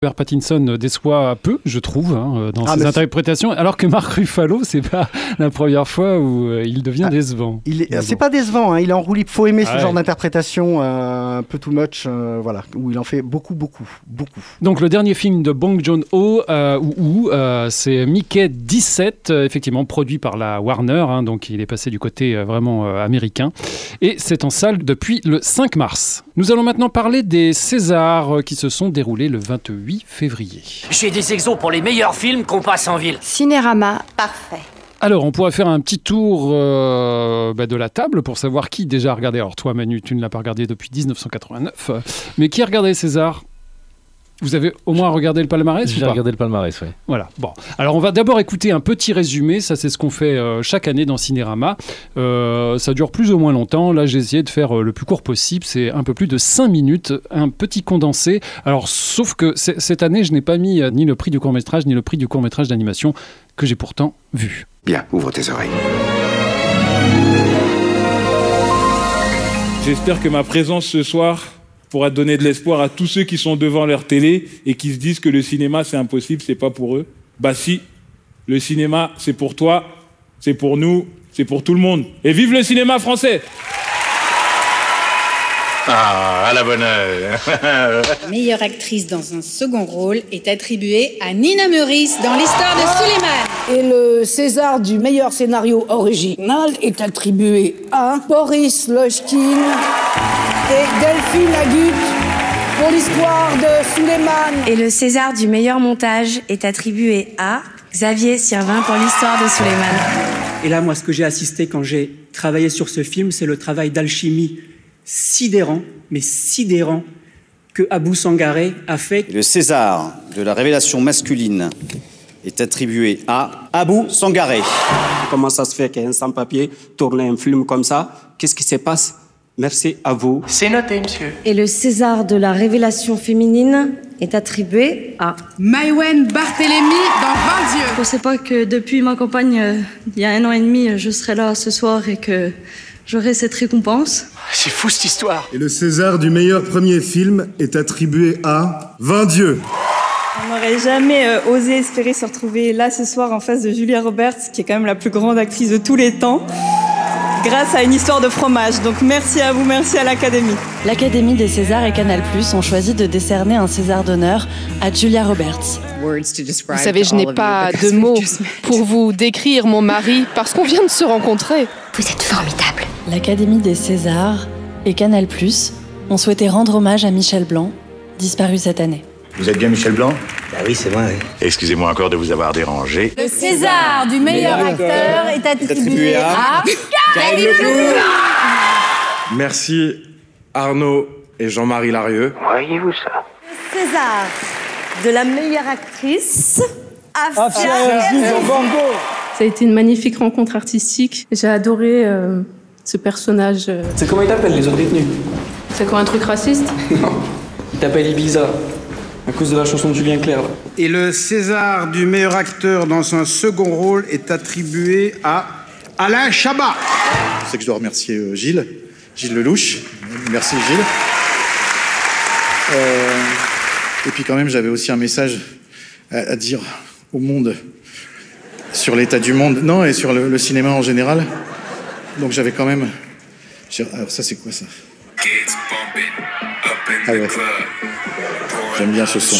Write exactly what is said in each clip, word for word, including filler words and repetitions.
Robert Pattinson déçoit peu, je trouve, hein, dans ah, ses interprétations, alors que Mark Ruffalo, c'est pas la première fois où euh, il devient ah, décevant. Il est, c'est bon. pas décevant, hein, il est enroulé. Il faut aimer ah, ce ouais. genre d'interprétation euh, un peu too much, euh, voilà, où il en fait beaucoup, beaucoup, beaucoup. Donc le dernier film de Bong Joon-ho, euh, ou, ou, euh, c'est Mickey dix-sept, euh, effectivement produit par la Warner, hein, donc il est passé du côté euh, vraiment euh, américain, et c'est en salle depuis le cinq mars. Nous allons maintenant parler des Césars euh, qui se sont déroulés le vingt-huit février. J'ai des exos pour les meilleurs films qu'on passe en ville. Cinérama, parfait. Alors, on pourrait faire un petit tour euh, bah, de la table pour savoir qui déjà a regardé. Alors, toi, Manu, tu ne l'as pas regardé depuis dix-neuf cent quatre-vingt-neuf, mais qui a regardé César ? Vous avez au moins regardé le palmarès ou pas ? J'ai regardé le palmarès, oui. Voilà. Bon. Alors, on va d'abord écouter un petit résumé. Ça, c'est ce qu'on fait euh, chaque année dans Cinérama. Euh, ça dure plus ou moins longtemps. Là, j'ai essayé de faire euh, le plus court possible. C'est un peu plus de cinq minutes. Un petit condensé. Alors, sauf que c- cette année, je n'ai pas mis euh, ni le prix du court-métrage, ni le prix du court-métrage d'animation, que j'ai pourtant vu. Bien, ouvre tes oreilles. J'espère que ma présence ce soir pourra donner de l'espoir à tous ceux qui sont devant leur télé et qui se disent que le cinéma, c'est impossible, c'est pas pour eux. Bah si, le cinéma, c'est pour toi, c'est pour nous, c'est pour tout le monde. Et vive le cinéma français! Ah, à la bonne heure. Meilleure actrice dans un second rôle est attribuée à Nina Meurice dans l'histoire de Suleiman. Et le César du meilleur scénario original est attribué à Boris Lojkin et Delphine Agut pour l'histoire de Suleiman. Et le César du meilleur montage est attribué à Xavier Sirvin pour l'histoire de Suleiman. Et là, moi, ce que j'ai assisté quand j'ai travaillé sur ce film, c'est le travail d'alchimie sidérant, mais sidérant, que Abou Sangaré a fait. Le César de la révélation masculine est attribué à Abou Sangaré. Comment ça se fait qu'un sans-papier tourne un film comme ça ? Qu'est-ce qui se passe ? Merci à vous. C'est noté, monsieur. Et le César de la révélation féminine est attribué à Maïwen Barthélémy dans vingt yeux. Je ne pensais pas que depuis ma campagne, euh, il y a un an et demi, je serais là ce soir et que j'aurai cette récompense. C'est fou cette histoire. Et le César du meilleur premier film est attribué à vingt dieux. On n'aurait jamais euh, osé espérer se retrouver là ce soir en face de Julia Roberts, qui est quand même la plus grande actrice de tous les temps, grâce à une histoire de fromage. Donc merci à vous, merci à l'Académie. L'Académie des Césars et Canal plus ont choisi de décerner un César d'honneur à Julia Roberts. Vous savez, je n'ai pas de mots pour vous décrire mon mari, parce qu'on vient de se rencontrer. Vous êtes formidable. L'Académie des Césars et Canal plus ont souhaité rendre hommage à Michel Blanc, disparu cette année. Vous êtes bien Michel Blanc ? Bah oui, c'est moi, oui. Excusez-moi encore de vous avoir dérangé. Le César du meilleur acteur est attribué à Kyle Leclerc. Merci Arnaud et Jean-Marie Larieux. Voyez-vous ça ? Le César de la meilleure actrice, Afia Bango. Ça a été une magnifique rencontre artistique. J'ai adoré euh, ce personnage. Euh... C'est comment ils t'appellent, les autres détenus ? C'est quoi, un truc raciste ? Non, ils t'appellent Ibiza, à cause de la chanson de Julien Clerc. Là. Et le César du meilleur acteur dans un second rôle est attribué à Alain Chabat. C'est que je dois remercier euh, Gilles, Gilles Lelouch. Merci Gilles. Euh, et puis quand même, j'avais aussi un message à, à dire au monde sur l'état du monde, non, et sur le, le cinéma en général. Donc j'avais quand même... Alors ça, c'est quoi ça ? Ah ouais. J'aime bien ce son.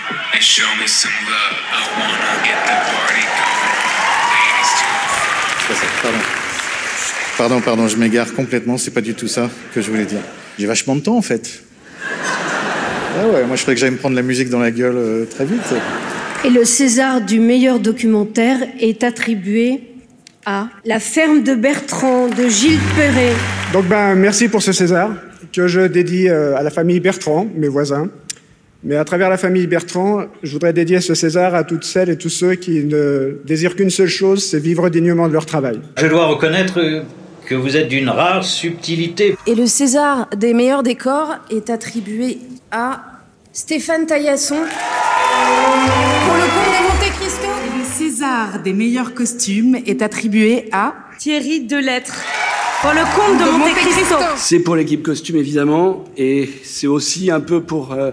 Pardon. Pardon, pardon, je m'égare complètement, c'est pas du tout ça que je voulais dire. J'ai vachement de temps, en fait. Ah ouais, moi je ferais que j'aille me prendre la musique dans la gueule euh, très vite. Et le César du meilleur documentaire est attribué à La ferme de Bertrand de Gilles Perret. Donc ben merci pour ce César que je dédie euh, à la famille Bertrand, mes voisins. Mais à travers la famille Bertrand, je voudrais dédier ce César à toutes celles et tous ceux qui ne désirent qu'une seule chose, c'est vivre dignement de leur travail. Je dois reconnaître que vous êtes d'une rare subtilité. Et le César des meilleurs décors est attribué à Stéphane Taillasson pour le Comte de Monte Cristo. Et le César des meilleurs costumes est attribué à Thierry Delettre pour le Comte de, de Monte Cristo. C'est pour l'équipe costume évidemment, et c'est aussi un peu pour euh,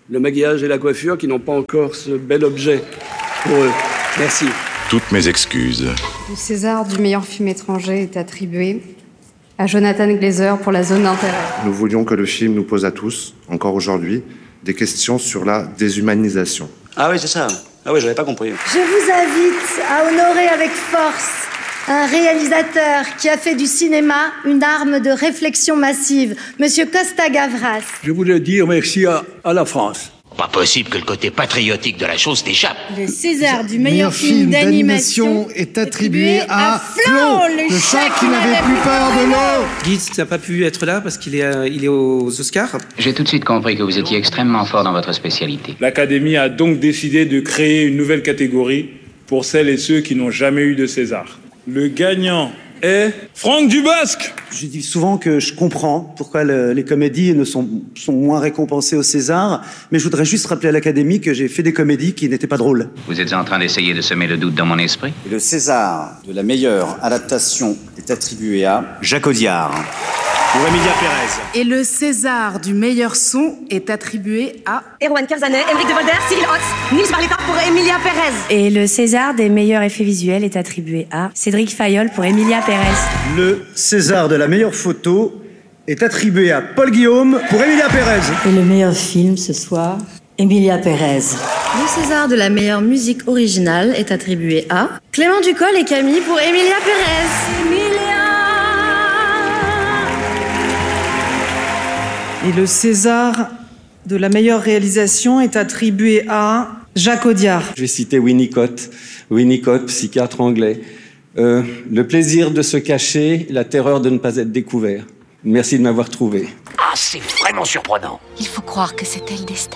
le maquillage et la coiffure qui n'ont pas encore ce bel objet pour eux. Merci. Toutes mes excuses. Le César du meilleur film étranger est attribué à Jonathan Glazer pour La Zone d'intérêt. Nous voulions que le film nous pose à tous, encore aujourd'hui, des questions sur la déshumanisation. Ah oui, c'est ça. Ah oui, j'avais pas compris. Je vous invite à honorer avec force un réalisateur qui a fait du cinéma une arme de réflexion massive, Monsieur Costa Gavras. Je voulais dire merci à, à la France. Pas possible que le côté patriotique de la chose t'échappe. Le César du meilleur film d'animation est attribué à Flo, le chat qui n'avait plus peur de l'eau. Guy n'a pas pu être là parce qu'il est, euh, il est aux Oscars. J'ai tout de suite compris que vous étiez extrêmement fort dans votre spécialité. L'Académie a donc décidé de créer une nouvelle catégorie pour celles et ceux qui n'ont jamais eu de César. Le gagnant est Franck Dubosc. Je dis souvent que je comprends pourquoi le, les comédies ne sont, sont moins récompensées au César, mais je voudrais juste rappeler à l'Académie que j'ai fait des comédies qui n'étaient pas drôles. Vous êtes en train d'essayer de semer le doute dans mon esprit? Et le César de la meilleure adaptation est attribué à Jacques Audiard pour Emilia Pérez. Et le César du meilleur son est attribué à Erwan Kerzanet, Émeric de Volder, Cyril Hotz, Nils Barletta pour Emilia Pérez. Et le César des meilleurs effets visuels est attribué à Cédric Fayol pour Emilia Pérez. Le César de la meilleure photo est attribué à Paul Guillaume pour Emilia Pérez. Et le meilleur film ce soir, Emilia Pérez. Le César de la meilleure musique originale est attribué à Clément Ducol et Camille pour Emilia Pérez. Emilia. Et le César de la meilleure réalisation est attribué à Jacques Audiard. Je vais citer Winnicott, Winnicott, psychiatre anglais. Euh, le plaisir de se cacher, la terreur de ne pas être découvert. Merci de m'avoir trouvé. Ah, c'est vraiment surprenant. Il faut croire que c'était le destin.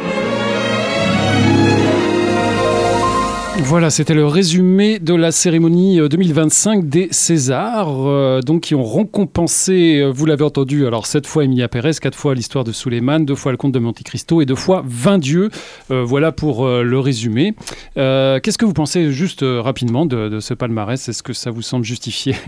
Voilà, c'était le résumé de la cérémonie deux mille vingt-cinq des Césars, euh, donc qui ont récompensé, euh, vous l'avez entendu, alors sept fois Emilia Pérez, quatre fois l'histoire de Suleiman, deux fois le comte de Monte Cristo et deux fois vingt dieux. Euh, voilà pour euh, le résumé. Euh, qu'est-ce que vous pensez juste euh, rapidement de, de ce palmarès? Est-ce que ça vous semble justifié?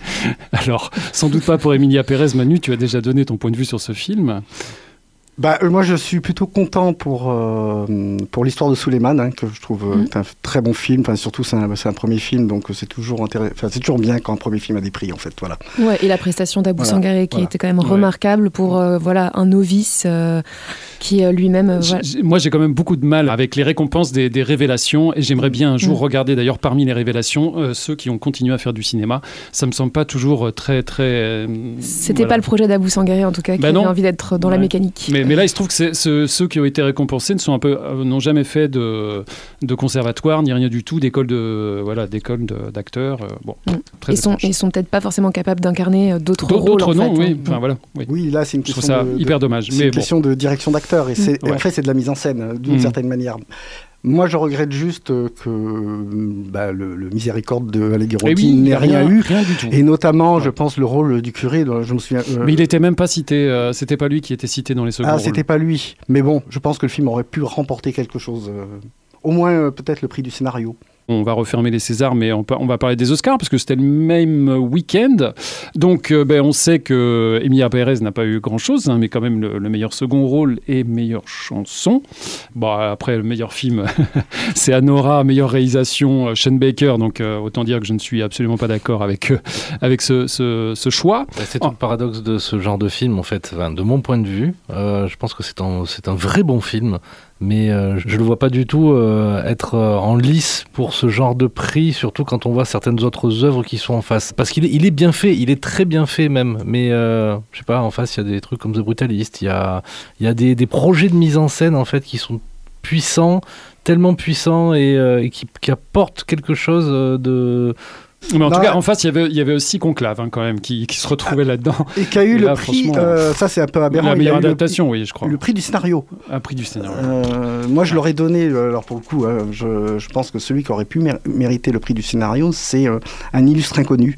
Alors, sans doute pas pour Emilia Pérez. Manu, tu as déjà donné ton point de vue sur ce film. Bah, euh, moi, je suis plutôt content pour, euh, pour l'histoire de Suleiman, hein, que je trouve euh, mmh. un très bon film. Enfin, surtout, c'est un, c'est un premier film, donc c'est toujours, intéress... enfin, c'est toujours bien quand un premier film a des prix, en fait. Voilà. Ouais, et la prestation d'Abou voilà. Sangaré, qui voilà. était quand même ouais. remarquable pour euh, voilà, un novice euh, qui euh, lui-même... Euh, voilà. Moi, j'ai quand même beaucoup de mal avec les récompenses des, des révélations, et j'aimerais bien un jour mmh. regarder, d'ailleurs, parmi les révélations, euh, ceux qui ont continué à faire du cinéma. Ça me semble pas toujours très, très... Euh, C'était voilà. pas le projet d'Abou Sangaré, en tout cas, qui bah avait envie d'être dans ouais. la mécanique. Mais, mais là, il se trouve que c'est... Ce, ceux qui ont été récompensés ne sont un peu, euh, n'ont jamais fait de, de conservatoire ni rien du tout, d'école de voilà, d'école de, d'acteurs. Euh, bon, mmh. très ils sont, ils sont peut-être pas forcément capables d'incarner d'autres d'autres, rôles. D'autres noms, en fait, oui. Hein. Enfin, voilà, oui. Oui, là c'est une Je question. trouve ça de, hyper dommage. C'est mais une bon. question de direction d'acteur et, c'est, mmh. et ouais. en fait c'est de la mise en scène d'une mmh. certaine manière. Moi, je regrette juste que bah, le, le Miséricorde de Allegherotti oui, n'ait rien, rien eu. Rien du tout. Et notamment, ouais. je pense, le rôle du curé. Je me souviens. Euh... Mais il n'était même pas cité. Euh, c'était pas lui qui était cité dans les seconds Ah, rôles. c'était pas lui. Mais bon, je pense que le film aurait pu remporter quelque chose. Euh, au moins, euh, peut-être le prix du scénario. On va refermer les Césars, mais on, on va parler des Oscars, parce que c'était le même week-end. Donc, euh, ben, on sait que Emilia Pérez n'a pas eu grand-chose, hein, mais quand même le, le meilleur second rôle et meilleure chanson. Bon, après, le meilleur film, c'est Anora, meilleure réalisation, Sean Baker. Donc, euh, autant dire que je ne suis absolument pas d'accord avec, euh, avec ce, ce, ce choix. C'est tout oh. le paradoxe de ce genre de film, en fait. Enfin, de mon point de vue, euh, je pense que c'est un, c'est un vrai bon film. Mais euh, je ne le vois pas du tout euh, être euh, en lice pour ce genre de prix, surtout quand on voit certaines autres œuvres qui sont en face. Parce qu'il est, il est bien fait, il est très bien fait même. Mais euh, je sais pas, en face, il y a des trucs comme The Brutalist, il y a, il y a des, des projets de mise en scène en fait qui sont puissants, tellement puissants et, euh, et qui, qui apportent quelque chose de... Mais en non, tout cas, en face, il y avait, il y avait aussi Conclave, hein, quand même, qui, qui se retrouvait là-dedans. Et qui a eu et le là, prix, euh, ça c'est un peu aberrant. La meilleure il a adaptation, le, oui, je crois. Le prix du scénario. Un prix du scénario. Euh, moi, je l'aurais donné, alors pour le coup, hein, je, je pense que celui qui aurait pu mér- mériter le prix du scénario, c'est euh, Un illustre inconnu.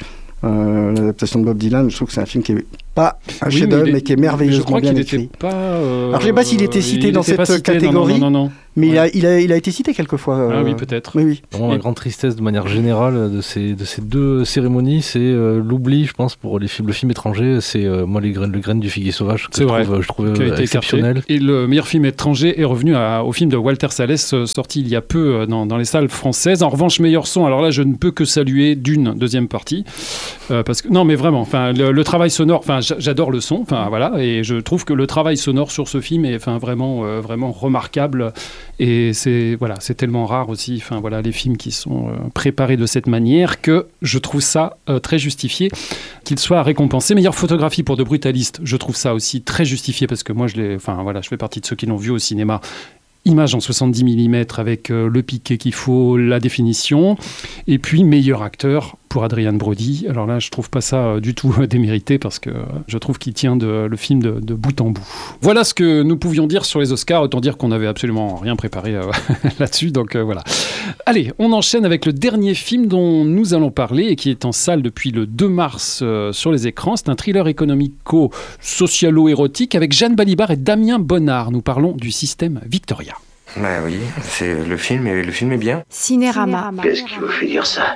euh, l'adaptation de Bob Dylan. Je trouve que c'est un film qui est pas un Oui, chef-d'œuvre, mais, mais, qui est merveilleusement bien écrit. Je crois qu'il n'était pas. Euh, Alors je sais pas s'il était cité dans cette cité, catégorie, non, non, non, non. mais ouais. il, a, il, a, il a été cité quelquefois. Euh... Ah oui, peut-être. Oui, oui. Bon, la grande tristesse de manière générale de ces, de ces deux cérémonies, c'est euh, l'oubli, je pense, pour les films, le film étranger. C'est euh, moi les graines, le graine du figuier sauvage que c'est je vrai. trouve, je trouve qui a euh, été exceptionnel. Écarté. Et le meilleur film étranger est revenu à, au film de Walter Salles, euh, sorti il y a peu euh, dans, dans les salles françaises. En revanche, meilleur son. Alors là, je ne peux que saluer Dune, deuxième partie, euh, parce que non, mais vraiment, enfin, le, le travail sonore. Enfin, j'adore le son. Enfin, voilà, et je trouve que le travail sonore sur ce film est, enfin, vraiment, euh, vraiment remarquable. Et c'est voilà, c'est tellement rare aussi. Enfin, voilà, les films qui sont euh, préparés de cette manière que je trouve ça euh, très justifié qu'il soit récompensé. Meilleure photographie pour De Brutaliste, je trouve ça aussi très justifié parce que moi, je l'ai, enfin voilà, je fais partie de ceux qui l'ont vu au cinéma. Image en soixante-dix millimètres avec euh, le piqué qu'il faut, la définition. Et puis, meilleur acteur pour Adrien Brody. Alors là, je trouve pas ça euh, du tout euh, démérité parce que euh, je trouve qu'il tient de, le film de, de bout en bout. Voilà ce que nous pouvions dire sur les Oscars. Autant dire qu'on n'avait absolument rien préparé euh, là-dessus. Donc euh, voilà. Allez, on enchaîne avec le dernier film dont nous allons parler et qui est en salle depuis le deux mars euh, sur les écrans. C'est un thriller économico-socialo-érotique avec Jeanne Balibar et Damien Bonnard. Nous parlons du système Victoria. Bah oui, c'est le film et le film est bien. Cinérama. Qu'est-ce qui vous fait dire ça?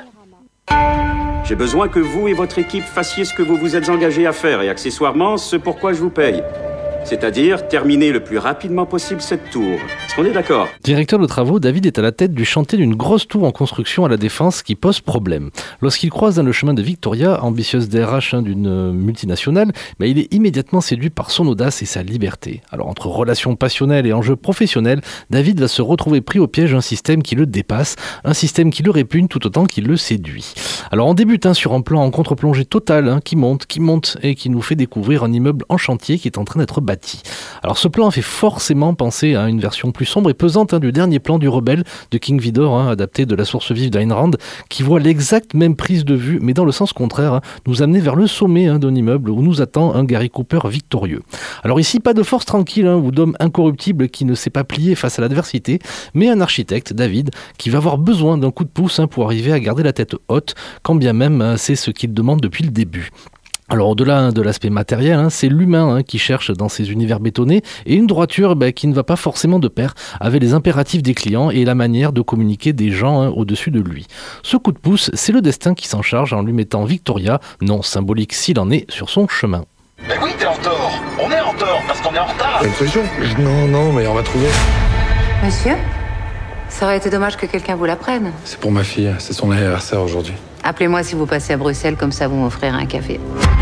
J'ai besoin que vous et votre équipe fassiez ce que vous vous êtes engagés à faire et accessoirement ce pourquoi je vous paye. C'est-à-dire terminer le plus rapidement possible cette tour. Est-ce qu'on est d'accord? Directeur de travaux, David est à la tête du chantier d'une grosse tour en construction à La Défense qui pose problème. Lorsqu'il croise dans le chemin de Victoria, ambitieuse D R H hein, d'une multinationale, bah, il est immédiatement séduit par son audace et sa liberté. Alors entre relations passionnelles et enjeux professionnels, David va se retrouver pris au piège d'un système qui le dépasse, un système qui le répugne tout autant qu'il le séduit. Alors on débute hein, sur un plan en contre-plongée totale hein, qui monte, qui monte et qui nous fait découvrir un immeuble en chantier qui est en train d'être bâti. Alors ce plan fait forcément penser à une version plus sombre et pesante hein, du dernier plan du Rebelle de King Vidor, hein, adapté de La Source vive d'Ayn Rand, qui voit l'exacte même prise de vue, mais dans le sens contraire, hein, nous amener vers le sommet hein, d'un immeuble où nous attend un Gary Cooper victorieux. Alors ici, pas de force tranquille hein, ou d'homme incorruptible qui ne s'est pas plié face à l'adversité, mais un architecte, David, qui va avoir besoin d'un coup de pouce hein, pour arriver à garder la tête haute, quand bien même hein, c'est ce qu'il demande depuis le début. Alors au-delà de l'aspect matériel, hein, c'est l'humain hein, qui cherche dans ces univers bétonnés et une droiture bah, qui ne va pas forcément de pair avec les impératifs des clients et la manière de communiquer des gens hein, au-dessus de lui. Ce coup de pouce, c'est le destin qui s'en charge en lui mettant Victoria, non symbolique s'il en est, sur son chemin. Mais oui, t'es en tort. On est en tort parce qu'on est en retard. Une solution? Non, non, mais on va trouver. Monsieur, ça aurait été dommage que quelqu'un vous la prenne. C'est pour ma fille, c'est son anniversaire aujourd'hui. Appelez-moi si vous passez à Bruxelles, comme ça vous m'offrirez un café.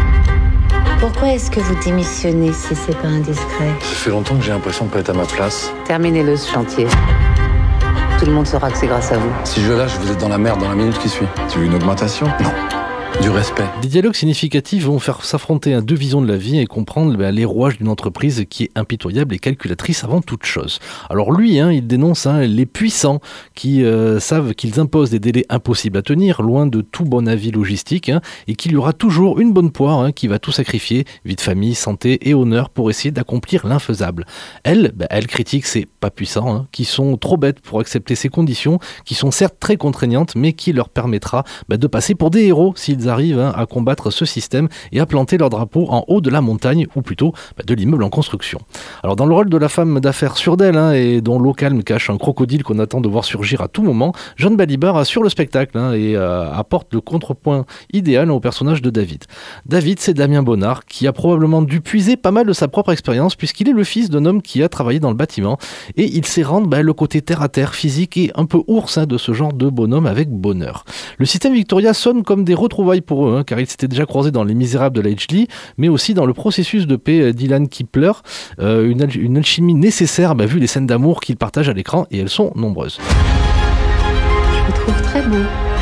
Pourquoi est-ce que vous démissionnez si c'est pas indiscret? Ça fait longtemps que j'ai l'impression de pas être à ma place. Terminez-le ce chantier. Tout le monde saura que c'est grâce à vous. Si je lâche, vous êtes dans la merde dans la minute qui suit. Tu veux une augmentation? Non. Du respect. Des dialogues significatifs vont faire s'affronter à deux visions de la vie et comprendre bah, les rouages d'une entreprise qui est impitoyable et calculatrice avant toute chose. Alors lui, hein, il dénonce hein, les puissants qui euh, savent qu'ils imposent des délais impossibles à tenir, loin de tout bon avis logistique, hein, et qu'il y aura toujours une bonne poire hein, qui va tout sacrifier, vie de famille, santé et honneur, pour essayer d'accomplir l'infaisable. Elle, bah, elle critique ces pas puissants, hein, qui sont trop bêtes pour accepter ces conditions, qui sont certes très contraignantes, mais qui leur permettra bah, de passer pour des héros s'ils arrivent hein, à combattre ce système et à planter leur drapeau en haut de la montagne, ou plutôt bah, de l'immeuble en construction. Alors dans le rôle de la femme d'affaires sûre d'elle hein, et dont l'eau calme cache un crocodile qu'on attend de voir surgir à tout moment, Jeanne Balibar assure le spectacle hein, et euh, apporte le contrepoint idéal au personnage de David. David, c'est Damien Bonnard qui a probablement dû puiser pas mal de sa propre expérience puisqu'il est le fils d'un homme qui a travaillé dans le bâtiment et il sait rendre bah, le côté terre-à-terre, physique et un peu ours hein, de ce genre de bonhomme avec bonheur. Le système Victoria sonne comme des retrouvailles pour eux, hein, car ils s'étaient déjà croisés dans Les Misérables de la H D, mais aussi dans Le Processus de paix d'Ilan Kipler, euh, une, al- une alchimie nécessaire bah, vu les scènes d'amour qu'ils partagent à l'écran, et elles sont nombreuses. Je vous trouve très beau.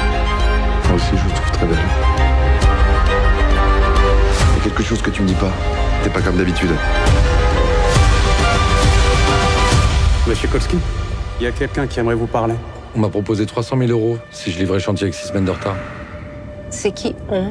Moi aussi, je vous trouve très belle. Il y a quelque chose que tu me dis pas. T'es pas comme d'habitude. Monsieur Kolski, il y a quelqu'un qui aimerait vous parler. On m'a proposé trois cent mille euros si je livrais le chantier avec six semaines de retard. C'est qui on?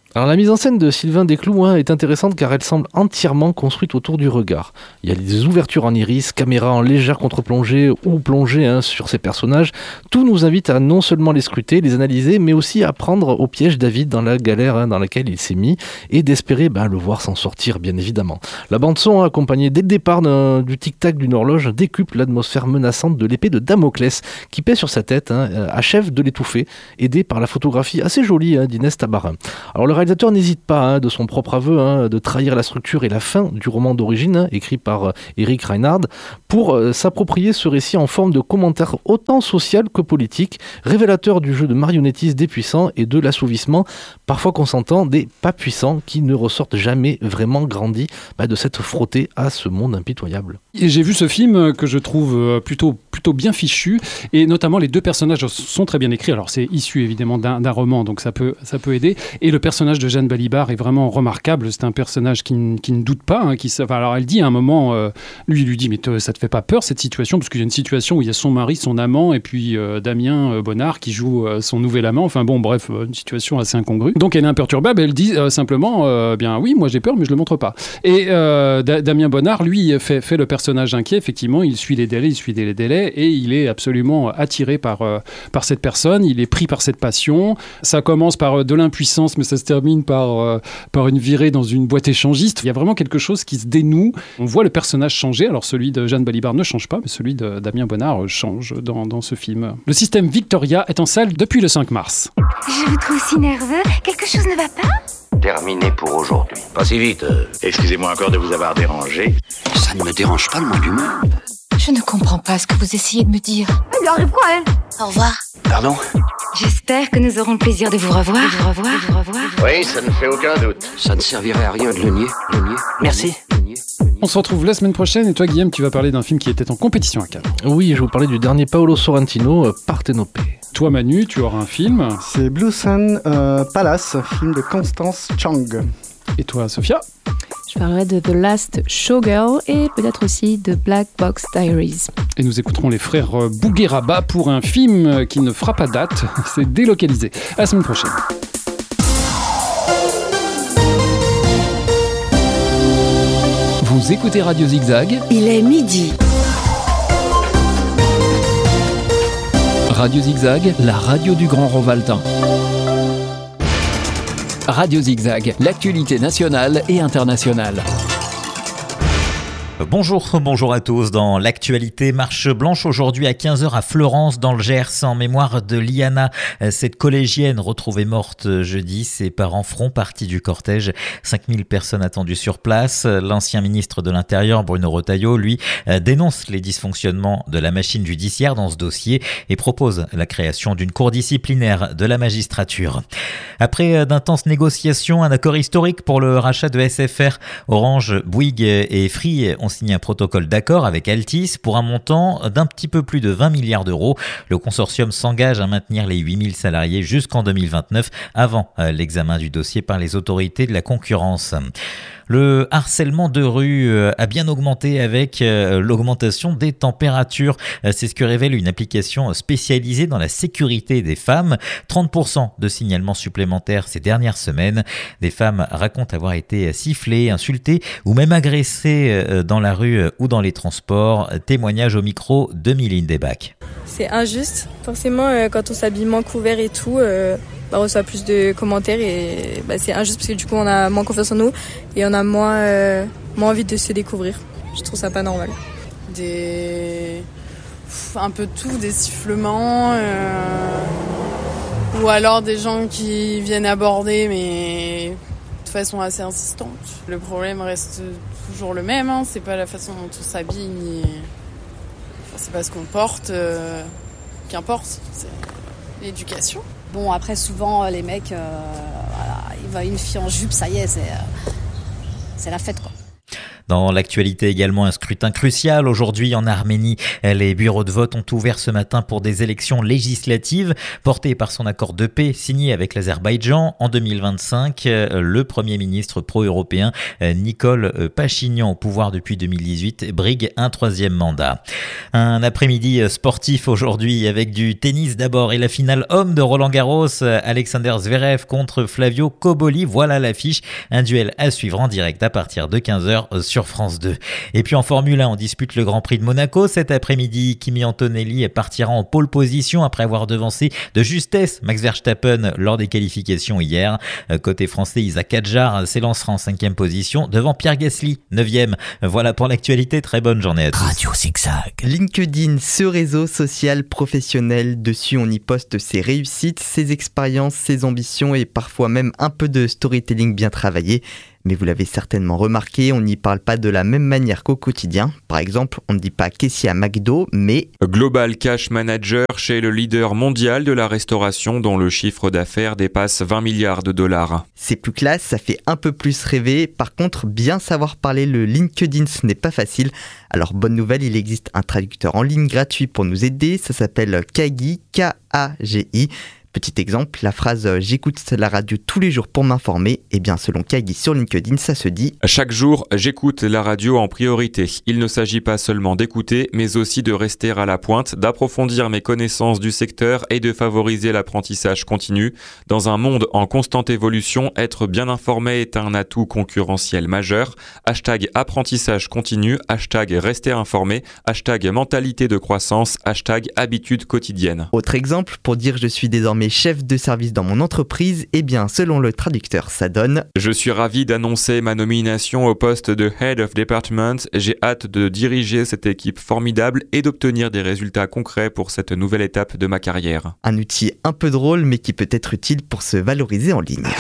Alors la mise en scène de Sylvain Desclous hein, est intéressante car elle semble entièrement construite autour du regard. Il y a des ouvertures en iris, caméra en légère contre-plongée ou plongée hein, sur ces personnages. Tout nous invite à non seulement les scruter, les analyser, mais aussi à prendre au piège David dans la galère hein, dans laquelle il s'est mis et d'espérer ben, le voir s'en sortir bien évidemment. La bande-son, accompagnée dès le départ du tic-tac d'une horloge, décuple l'atmosphère menaçante de l'épée de Damoclès qui pèse sur sa tête, hein, achève de l'étouffer, aidé par la photographie assez jolie hein, d'Inès Tabarin. Alors le Le réalisateur n'hésite pas, hein, de son propre aveu, hein, de trahir la structure et la fin du roman d'origine, hein, écrit par euh, Eric Reinhardt, pour euh, s'approprier ce récit en forme de commentaire autant social que politique, révélateur du jeu de marionnettisme des puissants et de l'assouvissement, parfois consentant, des pas puissants qui ne ressortent jamais vraiment grandis bah, de s'être frottés à ce monde impitoyable. Et j'ai vu ce film que je trouve plutôt, plutôt bien fichu, et notamment les deux personnages sont très bien écrits. Alors c'est issu évidemment d'un, d'un roman, donc ça peut, ça peut aider. Et le personnage de Jeanne Balibar est vraiment remarquable. C'est un personnage qui, n- qui ne doute pas. Hein, qui, enfin, alors elle dit à un moment, euh, lui il lui dit mais te, ça te fait pas peur cette situation, parce qu'il y a une situation où il y a son mari, son amant, et puis euh, Damien euh, Bonnard qui joue euh, son nouvel amant. Enfin bon, bref, euh, une situation assez incongrue. Donc elle est imperturbable. Elle dit euh, simplement, euh, bien oui, moi j'ai peur, mais je le montre pas. Et euh, D- Damien Bonnard, lui, fait, fait le personnage inquiet. Effectivement, il suit les délais, il suit les délais, et il est absolument attiré par euh, par cette personne. Il est pris par cette passion. Ça commence par euh, de l'impuissance, mais ça se termine par, euh, par une virée dans une boîte échangiste. Il y a vraiment quelque chose qui se dénoue. On voit le personnage changer. Alors celui de Jeanne Balibar ne change pas, mais celui de Damien Bonnard change dans, dans ce film. Le système Victoria est en salle depuis le cinq mars. Je vous trouve si nerveux. Quelque chose ne va pas? Terminé pour aujourd'hui. Pas si vite. euh, Excusez-moi encore de vous avoir dérangé. Ça ne me dérange pas le moins du monde. Je ne comprends pas ce que vous essayez de me dire. Elle lui arrive quoi, elle? Au revoir. Pardon? J'espère que nous aurons le plaisir de vous revoir. De vous revoir. De vous revoir. Oui, ça ne fait aucun doute. Ça ne servirait à rien de le nier. Le nier. Merci. On se retrouve la semaine prochaine, et toi Guillaume, tu vas parler d'un film qui était en compétition à Cannes. Oui, je vais vous parler du dernier Paolo Sorrentino, Partenope. Toi Manu, tu auras un film. C'est Blue Sun euh, Palace, film de Constance Chang. Et toi Sophia? Je parlerai de The Last Showgirl et peut-être aussi de Black Box Diaries. Et nous écouterons les frères Bougueraba pour un film qui ne fera pas date. C'est Délocalisé. À la semaine prochaine. Vous écoutez Radio Zigzag. Il est midi. Radio Zigzag, la radio du Grand Rovaltin. Radio Zigzag, l'actualité nationale et internationale. Bonjour, bonjour à tous. Dans l'actualité, marche blanche aujourd'hui à quinze heures à Fleurance dans le Gers en mémoire de Liana, cette collégienne retrouvée morte jeudi. Ses parents feront partie du cortège. cinq mille personnes attendues sur place. L'ancien ministre de l'Intérieur, Bruno Retailleau, lui, dénonce les dysfonctionnements de la machine judiciaire dans ce dossier et propose la création d'une cour disciplinaire de la magistrature. Après d'intenses négociations, un accord historique pour le rachat de S F R, Orange, Bouygues et Free ont signé un protocole d'accord avec Altice pour un montant d'un petit peu plus de vingt milliards d'euros. Le consortium s'engage à maintenir les huit mille salariés jusqu'en deux mille vingt-neuf, avant l'examen du dossier par les autorités de la concurrence. Le harcèlement de rue a bien augmenté avec l'augmentation des températures. C'est ce que révèle une application spécialisée dans la sécurité des femmes. trente pour cent de signalements supplémentaires ces dernières semaines. Des femmes racontent avoir été sifflées, insultées ou même agressées dans la rue ou dans les transports. Témoignage au micro de Méline Desbacs. C'est injuste. Forcément, quand on s'habille moins couvert et tout... Euh... Bah, on reçoit plus de commentaires et bah, c'est injuste parce que du coup on a moins confiance en nous et on a moins, euh, moins envie de se découvrir. Je trouve ça pas normal. Des... un peu de tout, des sifflements euh... ou alors des gens qui viennent aborder mais de façon assez insistante. Le problème reste toujours le même, hein. C'est pas la façon dont on s'habille ni... enfin, c'est pas ce qu'on porte, euh... qu'importe, c'est l'éducation. Bon, après, souvent, les mecs, euh, voilà, ils voient une fille en jupe, ça y est, c'est, euh, c'est la fête, quoi. Dans l'actualité également, un scrutin crucial aujourd'hui en Arménie. Les bureaux de vote ont ouvert ce matin pour des élections législatives portées par son accord de paix signé avec l'Azerbaïdjan en deux mille vingt-cinq. Le Premier ministre pro-européen Nicole Pachinian, au pouvoir depuis deux mille dix-huit, brigue un troisième mandat. Un après-midi sportif aujourd'hui avec du tennis d'abord et la finale homme de Roland-Garros, Alexander Zverev contre Flavio Cobolli. Voilà l'affiche, un duel à suivre en direct à partir de quinze heures sur France deux. Et puis en Formule un, on dispute le Grand Prix de Monaco cet après-midi. Kimi Antonelli partira en pole position après avoir devancé de justesse Max Verstappen lors des qualifications hier. Côté français, Isaac Hadjar s'élancera en cinquième position devant Pierre Gasly, neuvième. Voilà pour l'actualité, très bonne journée à tous. Radio Zigzag. LinkedIn, ce réseau social professionnel, dessus on y poste ses réussites, ses expériences, ses ambitions et parfois même un peu de storytelling bien travaillé. Mais vous l'avez certainement remarqué, on n'y parle pas de la même manière qu'au quotidien. Par exemple, on ne dit pas caissier à McDo, mais Global Cash Manager chez le leader mondial de la restauration dont le chiffre d'affaires dépasse vingt milliards de dollars. C'est plus classe, ça fait un peu plus rêver. Par contre, bien savoir parler le LinkedIn, ce n'est pas facile. Alors bonne nouvelle, il existe un traducteur en ligne gratuit pour nous aider, ça s'appelle Kagi, K A G I. Petit exemple, la phrase « j'écoute la radio tous les jours pour m'informer », eh bien selon Kagi sur LinkedIn, ça se dit « Chaque jour, j'écoute la radio en priorité. Il ne s'agit pas seulement d'écouter, mais aussi de rester à la pointe, d'approfondir mes connaissances du secteur et de favoriser l'apprentissage continu. Dans un monde en constante évolution, être bien informé est un atout concurrentiel majeur. Hashtag apprentissage continu, hashtag rester informé, hashtag mentalité de croissance, hashtag habitude quotidienne. » Autre exemple, pour dire « je suis désormais chef de service dans mon entreprise », eh bien selon le traducteur, ça donne « Je suis ravi d'annoncer ma nomination au poste de Head of Department. J'ai hâte de diriger cette équipe formidable et d'obtenir des résultats concrets pour cette nouvelle étape de ma carrière. » Un outil un peu drôle mais qui peut être utile pour se valoriser en ligne.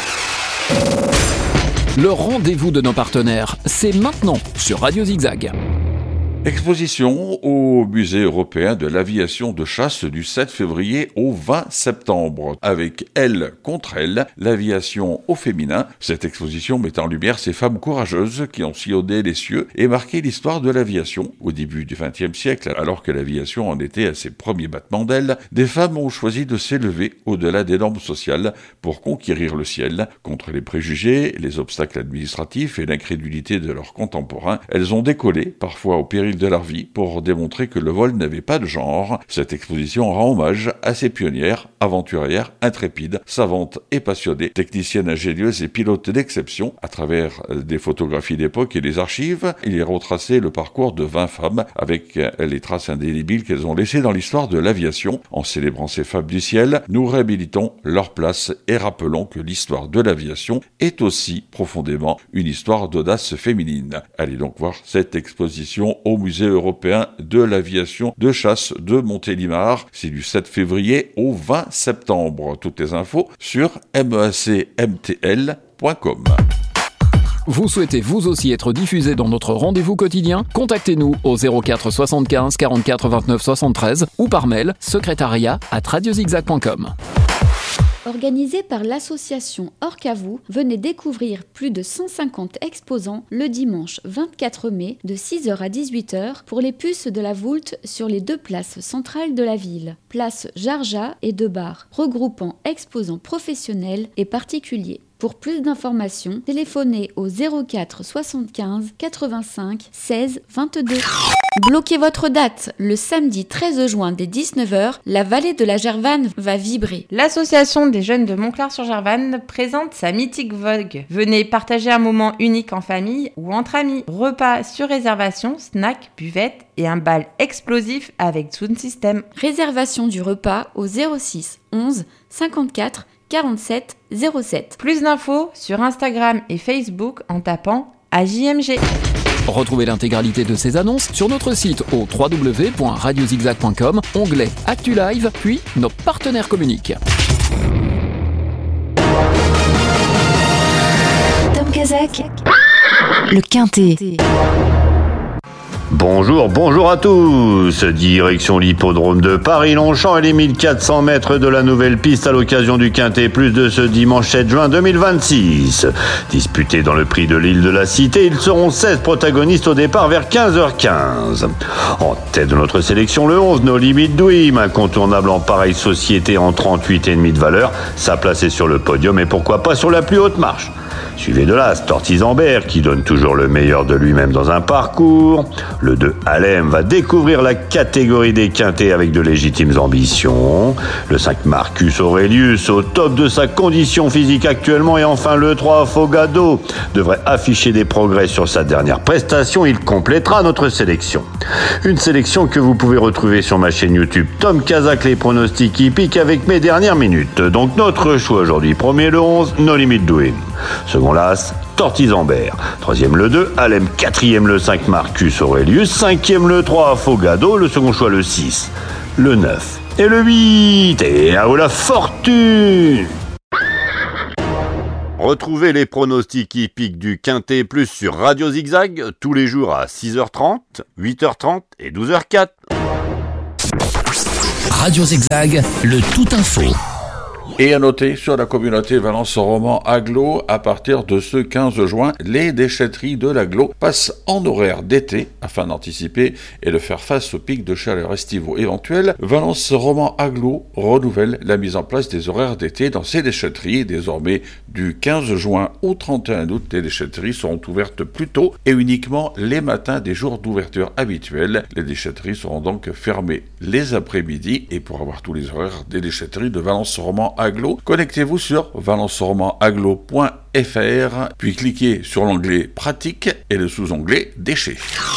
Le rendez-vous de nos partenaires, c'est maintenant sur Radio Zigzag. Exposition au Musée européen de l'aviation de chasse du sept février au vingt septembre. Avec Elle contre elle, l'aviation au féminin. Cette exposition met en lumière ces femmes courageuses qui ont sillonné les cieux et marqué l'histoire de l'aviation. Au début du vingtième siècle, alors que l'aviation en était à ses premiers battements d'ailes, des femmes ont choisi de s'élever au-delà des normes sociales pour conquérir le ciel. Contre les préjugés, les obstacles administratifs et l'incrédulité de leurs contemporains, elles ont décollé, parfois au péril de leur vie, pour démontrer que le vol n'avait pas de genre. Cette exposition rend hommage à ces pionnières, aventurières, intrépides, savantes et passionnées, techniciennes ingénieuses et pilotes d'exception. À travers des photographies d'époque et des archives, il est retracé le parcours de vingt femmes avec les traces indélébiles qu'elles ont laissées dans l'histoire de l'aviation. En célébrant ces femmes du ciel, nous réhabilitons leur place et rappelons que l'histoire de l'aviation est aussi profondément une histoire d'audace féminine. Allez donc voir cette exposition au Musée européen de l'aviation de chasse de Montélimar. C'est du sept février au vingt septembre. Toutes les infos sur mecmtl point com. Vous souhaitez vous aussi être diffusé dans notre rendez-vous quotidien ? Contactez-nous au zéro quatre soixante-quinze quarante-quatre vingt-neuf soixante-treize ou par mail secrétariat arobase radiozigzag point com. Organisé par l'association Orcavou, venez découvrir plus de cent cinquante exposants le dimanche vingt-quatre mai de six heures à dix-huit heures pour les puces de la Voulte sur les deux places centrales de la ville, place Jarja et deux bars, regroupant exposants professionnels et particuliers. Pour plus d'informations, téléphonez au zéro quatre soixante-quinze quatre-vingt-cinq seize vingt-deux. Bloquez votre date. Le samedi treize juin dès dix-neuf heures, la vallée de la Gervanne va vibrer. L'association des jeunes de Montclar-sur-Gervanne présente sa mythique vogue. Venez partager un moment unique en famille ou entre amis. Repas sur réservation, snacks, buvettes et un bal explosif avec Sound System. Réservation du repas au zéro six onze cinquante-quatre quarante-sept zéro sept. Plus d'infos sur Instagram et Facebook en tapant A J M G. Retrouvez l'intégralité de ces annonces sur notre site au w w w point radio zigzag point com, onglet Actu Live, puis nos partenaires communiquent. Tom Kazak, le Quintet. Bonjour, bonjour à tous. Direction l'hippodrome de Paris-Longchamp et les mille quatre cents mètres de la nouvelle piste à l'occasion du Quintet Plus de ce dimanche sept juin deux mille vingt-six. Disputés dans le prix de l'île de la Cité, ils seront seize protagonistes au départ vers quinze heures quinze. En tête de notre sélection, le onze, No Limit Dream, incontournable en pareille société en trente-huit virgule cinq de valeur. Sa place est sur le podium et pourquoi pas sur la plus haute marche. Suivi de l'As, Tortisambert, qui donne toujours le meilleur de lui-même dans un parcours. Le deux, Alem, va découvrir la catégorie des quintés avec de légitimes ambitions. Le cinq, Marcus Aurelius, au top de sa condition physique actuellement. Et enfin, le trois, Fogado, devrait afficher des progrès sur sa dernière prestation. Il complétera notre sélection. Une sélection que vous pouvez retrouver sur ma chaîne YouTube Tom Kazak, les pronostics hippiques avec mes dernières minutes. Donc notre choix aujourd'hui, premier le onze, No Limit Dream. Second l'As, Tortisambert. Troisième le deux, Alem. Quatrième le cinq, Marcus Aurelius. Cinquième le trois, Fogado. Le second choix le six, le neuf et le huit. Et à vous la fortune! Retrouvez les pronostics hippiques du Quintet Plus sur Radio Zigzag tous les jours à six heures trente, huit heures trente et douze heures quatre. Radio Zigzag, le tout info. Et à noter sur la communauté Valence-Roman Agglo, à partir de ce quinze juin, les déchetteries de l'Agglo passent en horaire d'été afin d'anticiper et de faire face aux pics de chaleur estivaux éventuels. Valence-Roman Agglo renouvelle la mise en place des horaires d'été dans ces déchetteries. Désormais, du quinze juin au trente et un août, les déchetteries seront ouvertes plus tôt et uniquement les matins des jours d'ouverture habituels. Les déchetteries seront donc fermées les après-midi. Et pour avoir tous les horaires des déchetteries de Valence-Roman Agglo, connectez-vous sur valence roman agglo point f r, puis cliquez sur l'onglet Pratique et le sous-onglet Déchets.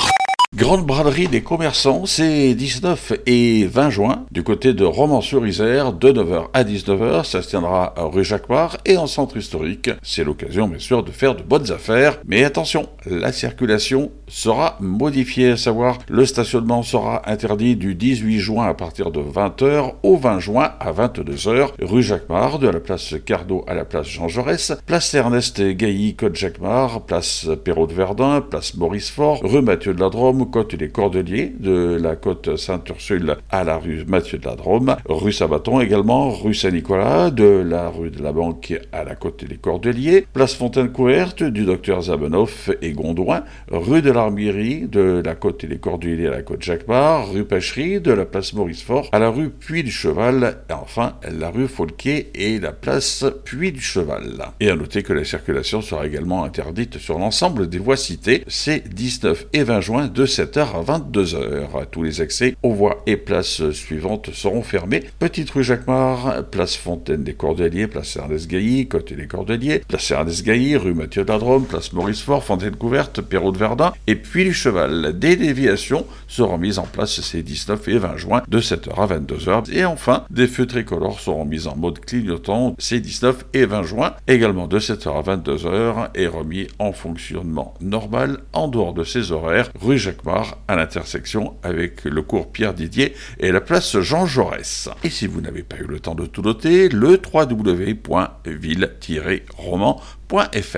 Grande braderie des commerçants, c'est dix-neuf et vingt juin, du côté de Romans-sur-Isère, de neuf heures à dix-neuf heures, ça se tiendra rue Jacquemart et en centre historique. C'est l'occasion, bien sûr, de faire de bonnes affaires, mais attention, la circulation sera modifiée, à savoir, le stationnement sera interdit du dix-huit juin à partir de vingt heures au vingt juin à vingt-deux heures, rue Jacquemart, de la place Cardo à la place Jean Jaurès, place Ernest Gailly, côte Jacquemart, place Perrault de Verdun, place Maurice Faure, rue Mathieu de la Drôme, côte des Cordeliers, de la côte Sainte-Ursule à la rue Mathieu de la Drôme, rue Sabaton également, rue Saint-Nicolas, de la rue de la Banque à la côte des Cordeliers, place Fontaine-Couverte, du docteur Zabenoff et Gondouin, rue de l'Armillerie, de la côte des Cordeliers à la côte Jacquemart, rue Pêcherie, de la place Maurice-Fort à la rue Puy-du-Cheval, et enfin la rue Folquier et la place Puy-du-Cheval. Et à noter que la circulation sera également interdite sur l'ensemble des voies citées, c'est dix-neuf et vingt juin de sept heures à vingt-deux heures. Tous les accès aux voies et places suivantes seront fermés. Petite rue Jacquemart, place Fontaine des Cordeliers, place Ernest Gailly, côté des Cordeliers, place Ernest Gailly, rue Mathieu de la Drôme, place Maurice Faure, Fontaine Couverte, Perrault de Verdun et puis du Cheval. Des déviations seront mises en place ces dix-neuf et vingt juin de sept heures à vingt-deux heures. Et enfin, des feux tricolores seront mis en mode clignotant ces dix-neuf et vingt juin, également de sept heures à vingt-deux heures et remis en fonctionnement normal en dehors de ces horaires, rue Jacquemart à l'intersection avec le cours Pierre Didier et la place Jean Jaurès. Et si vous n'avez pas eu le temps de tout noter, le w w w point ville tiret roman point f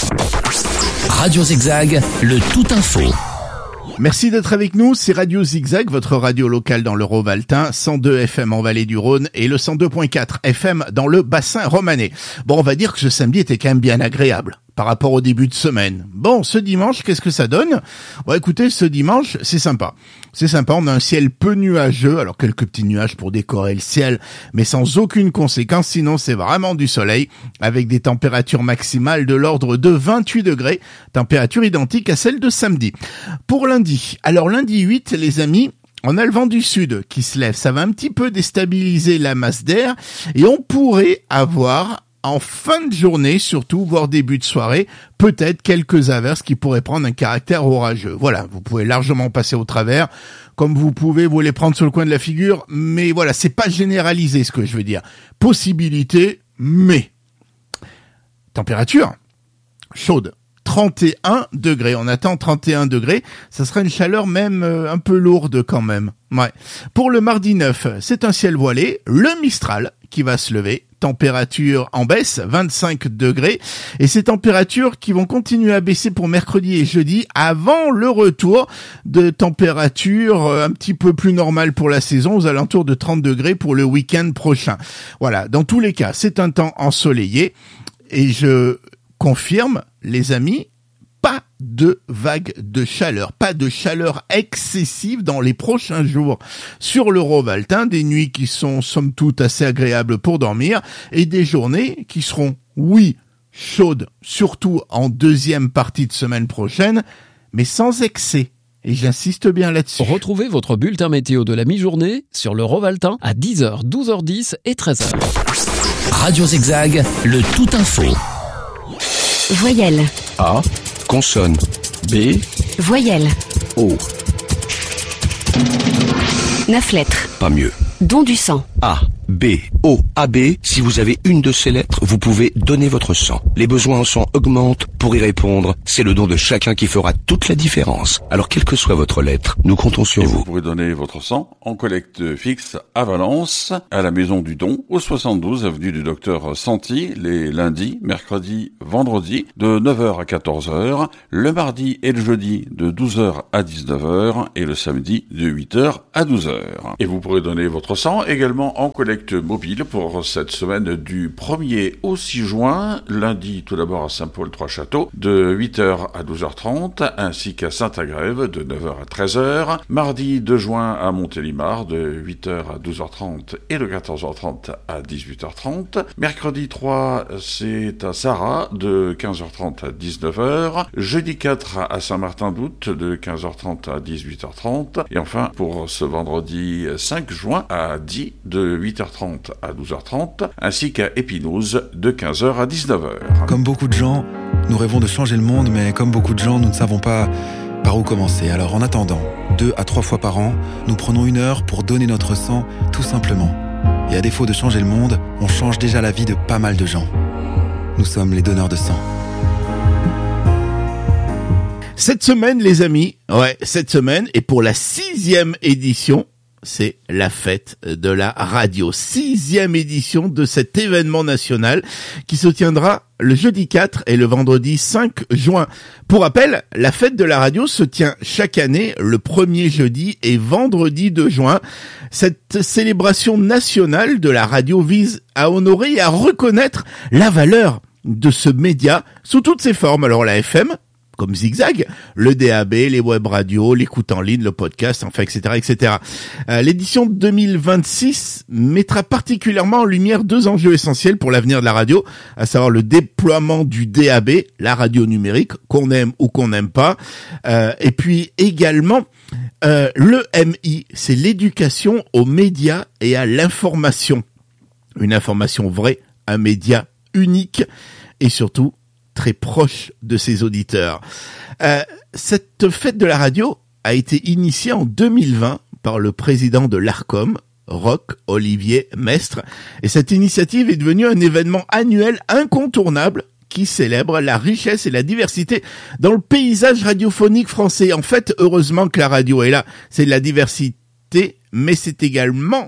r. Radio Zigzag, le tout info. Merci d'être avec nous, c'est Radio Zigzag, votre radio locale dans le Rhône-Alpin, cent deux F M en Vallée du Rhône et le cent deux virgule quatre F M dans le bassin romanais. Bon, on va dire que ce samedi était quand même bien agréable par rapport au début de semaine. Bon, ce dimanche, qu'est-ce que ça donne? Bon, écoutez, ce dimanche, c'est sympa. C'est sympa, on a un ciel peu nuageux, alors quelques petits nuages pour décorer le ciel, mais sans aucune conséquence, sinon c'est vraiment du soleil, avec des températures maximales de l'ordre de vingt-huit degrés, température identique à celle de samedi. Pour lundi, alors lundi huit, les amis, on a le vent du sud qui se lève, ça va un petit peu déstabiliser la masse d'air, et on pourrait avoir en fin de journée, surtout, voire début de soirée, peut-être quelques averses qui pourraient prendre un caractère orageux. Voilà, vous pouvez largement passer au travers, comme vous pouvez vous les prendre sur le coin de la figure, mais voilà, c'est pas généralisé ce que je veux dire. Possibilité, mais température chaude. trente et un degrés, on attend trente et un degrés, ça sera une chaleur même euh, un peu lourde quand même. Ouais. Pour le mardi neuf, c'est un ciel voilé, le Mistral qui va se lever, températures en baisse, vingt-cinq degrés, et ces températures qui vont continuer à baisser pour mercredi et jeudi avant le retour de températures un petit peu plus normales pour la saison, aux alentours de trente degrés pour le week-end prochain. Voilà, dans tous les cas, c'est un temps ensoleillé, et je confirme, les amis, pas de vague de chaleur, pas de chaleur excessive dans les prochains jours sur le Rovaltain, des nuits qui sont somme toute assez agréables pour dormir et des journées qui seront, oui, chaudes, surtout en deuxième partie de semaine prochaine, mais sans excès. Et j'insiste bien là-dessus. Retrouvez votre bulletin météo de la mi-journée sur le Rovaltain à dix heures, douze heures dix et treize heures. Radio Zigzag, le tout info. Voyelle. A. Consonne. B. Voyelle. O. Neuf lettres. Pas mieux. Don du sang. A, B, O, A B. Si vous avez une de ces lettres, vous pouvez donner votre sang. Les besoins en sang augmentent. Pour y répondre, c'est le don de chacun qui fera toute la différence. Alors, quelle que soit votre lettre, nous comptons sur Et vous. Vous pourrez donner votre sang en collecte fixe à Valence, à la Maison du Don, au soixante-douze avenue du Docteur Santi, les lundis, mercredis, vendredis, de neuf heures à quatorze heures, le mardi et le jeudi de douze heures à dix-neuf heures et le samedi de huit heures à douze heures. Et vous pourrez donner votre sang également en collecte mobile pour cette semaine du premier au six juin, lundi tout d'abord à Saint-Paul-Trois-Châteaux de huit heures à douze heures trente, ainsi qu'à Saint-Agrève de neuf heures à treize heures, mardi deux juin à Montélimar de huit heures à douze heures trente et de quatorze heures trente à dix-huit heures trente, mercredi trois c'est à Sarrat de quinze heures trente à dix-neuf heures, jeudi quatre à Saint-Martin-d'Août de quinze heures trente à dix-huit heures trente, et enfin pour ce vendredi cinq juin à Die de huit heures trente à douze heures trente, ainsi qu'à Épinouse de quinze heures à dix-neuf heures. Comme beaucoup de gens, nous rêvons de changer le monde, mais comme beaucoup de gens, nous ne savons pas par où commencer. Alors en attendant, deux à trois fois par an, nous prenons une heure pour donner notre sang, tout simplement. Et à défaut de changer le monde, on change déjà la vie de pas mal de gens. Nous sommes les donneurs de sang. Cette semaine, les amis, ouais, cette semaine, et pour la sixième édition, c'est la fête de la radio. Sixième édition de cet événement national qui se tiendra le jeudi quatre et le vendredi cinq juin. Pour rappel, la fête de la radio se tient chaque année le premier jeudi et vendredi de juin. Cette célébration nationale de la radio vise à honorer et à reconnaître la valeur de ce média sous toutes ses formes. Alors la F M, comme Zigzag, le D A B, les web radios, l'écoute en ligne, le podcast, enfin, et cetera, et cetera. Euh, l'édition deux mille vingt-six mettra particulièrement en lumière deux enjeux essentiels pour l'avenir de la radio, à savoir le déploiement du D A B, la radio numérique, qu'on aime ou qu'on n'aime pas, euh, et puis également euh, le M I, c'est l'éducation aux médias et à l'information. Une information vraie, un média unique, et surtout très proche de ses auditeurs. Euh, cette fête de la radio a été initiée en deux mille vingt par le président de l'Arcom, Roch Olivier Mestre, et cette initiative est devenue un événement annuel incontournable qui célèbre la richesse et la diversité dans le paysage radiophonique français. En fait, heureusement que la radio est là. C'est la diversité, mais c'est également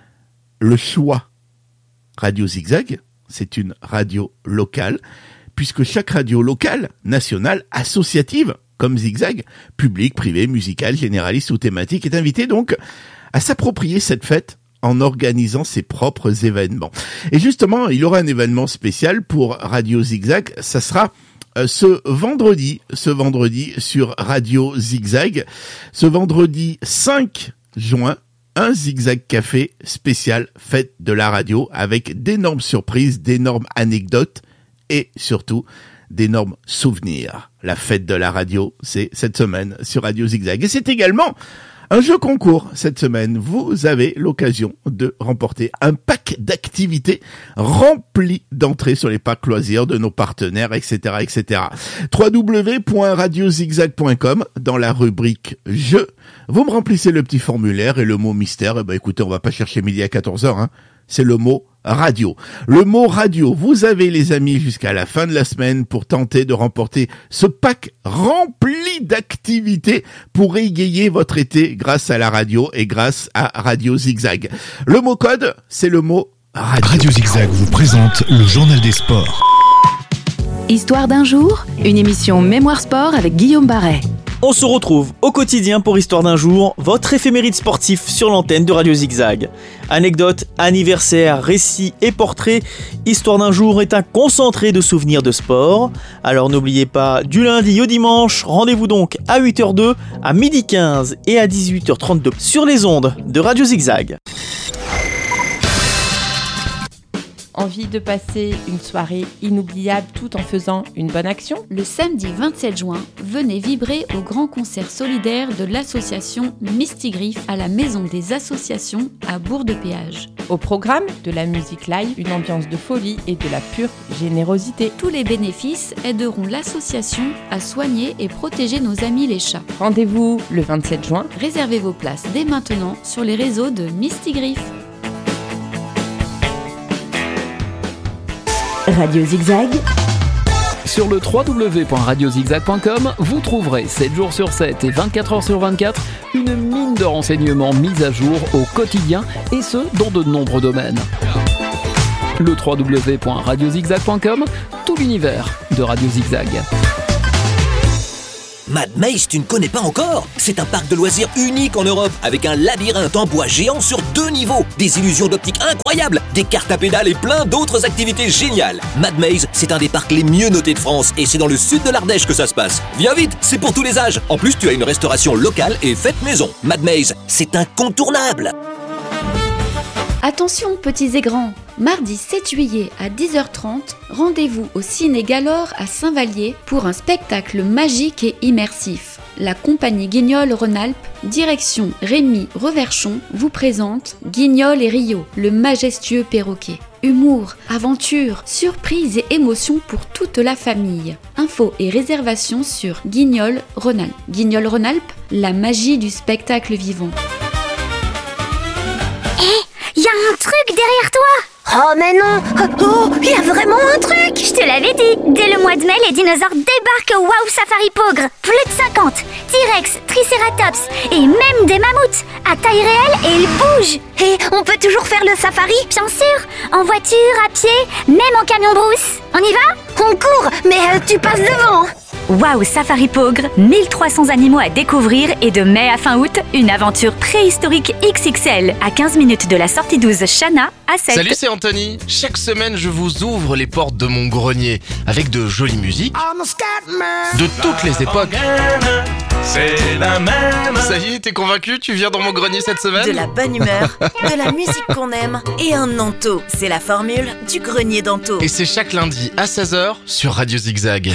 le choix. Radio Zigzag, c'est une radio locale, puisque chaque radio locale, nationale, associative, comme Zigzag, publique, privée, musicale, généraliste ou thématique, est invitée donc à s'approprier cette fête en organisant ses propres événements. Et justement, il y aura un événement spécial pour Radio Zigzag, ça sera euh, ce vendredi, ce vendredi sur Radio Zigzag, ce vendredi cinq juin, un Zigzag Café spécial fête de la radio, avec d'énormes surprises, d'énormes anecdotes, et surtout d'énormes souvenirs. La fête de la radio, c'est cette semaine sur Radio Zigzag. Et c'est également un jeu concours cette semaine. Vous avez l'occasion de remporter un pack d'activités rempli d'entrées sur les packs loisirs de nos partenaires, et cetera, et cetera. w w w point radio zigzag point com, dans la rubrique jeux, vous me remplissez le petit formulaire et le mot mystère. Eh ben, écoutez, on va pas chercher midi à quatorze heures, hein. C'est le mot radio. Le mot radio, vous avez les amis jusqu'à la fin de la semaine pour tenter de remporter ce pack rempli d'activités pour égayer votre été grâce à la radio et grâce à Radio Zigzag. Le mot code, c'est le mot Radio. Radio Zigzag vous présente le journal des sports. Histoire d'un jour, une émission Mémoire Sport avec Guillaume Barret. On se retrouve au quotidien pour Histoire d'un jour, votre éphéméride sportif sur l'antenne de Radio Zigzag. Anecdotes, anniversaires, récits et portraits, Histoire d'un jour est un concentré de souvenirs de sport. Alors n'oubliez pas, du lundi au dimanche, rendez-vous donc à huit heures zéro deux, à midi quinze et à dix-huit heures trente-deux sur les ondes de Radio Zigzag. Envie de passer une soirée inoubliable tout en faisant une bonne action ? Le samedi vingt-sept juin, venez vibrer au grand concert solidaire de l'association Mistigriff à la Maison des Associations à Bourg-de-Péage. Au programme, de la musique live, une ambiance de folie et de la pure générosité. Tous les bénéfices aideront l'association à soigner et protéger nos amis les chats. Rendez-vous le vingt-sept juin. Réservez vos places dès maintenant sur les réseaux de Mistigriff. Radio Zigzag. Sur le w w w point radio zigzag point com, vous trouverez sept jours sur sept et vingt-quatre heures sur vingt-quatre une mine de renseignements mis à jour au quotidien et ce, dans de nombreux domaines. Le w w w point radio zigzag point com, tout l'univers de Radio Zigzag. Mad Maze, tu ne connais pas encore? C'est un parc de loisirs unique en Europe, avec un labyrinthe en bois géant sur deux niveaux, des illusions d'optique incroyables, des cartes à pédales et plein d'autres activités géniales. Mad Maze, c'est un des parcs les mieux notés de France, et c'est dans le sud de l'Ardèche que ça se passe. Viens vite, c'est pour tous les âges. En plus, tu as une restauration locale et fête maison. Mad Maze, c'est incontournable. Attention petits et grands, mardi sept juillet à dix heures trente, rendez-vous au Ciné Galore à Saint-Vallier pour un spectacle magique et immersif. La compagnie Guignol-Rhône-Alpes, direction Rémi Reverchon, vous présente Guignol et Rio, le majestueux perroquet. Humour, aventure, surprise et émotion pour toute la famille. Infos et réservations sur Guignol-Rhône-Alpes. Guignol-Rhône-Alpes, la magie du spectacle vivant. Hé, y a un truc derrière toi! Oh mais non! Oh, il y a vraiment un truc! Je te l'avais dit! Dès le mois de mai, les dinosaures débarquent au Wow Safari Pogre! Plus de cinquante! T-Rex, Triceratops et même des mammouths! À taille réelle et ils bougent! Et on peut toujours faire le safari, bien sûr! En voiture, à pied, même en camion brousse! On y va? On court, mais euh, tu passes devant! Wow Safari Pogre, mille trois cents animaux à découvrir et de mai à fin août, une aventure préhistorique X X L à quinze minutes de la sortie douze Chana à sept. Salut, c'est Anthony. Chaque semaine, je vous ouvre les portes de mon grenier avec de jolies musiques de toutes les époques. C'est la même. Ça y est, t'es convaincu? Tu viens dans mon grenier cette semaine? De la bonne humeur, de la musique qu'on aime et un Nanto. C'est la formule du grenier d'Anto. Et c'est chaque lundi à seize heures sur Radio Zigzag.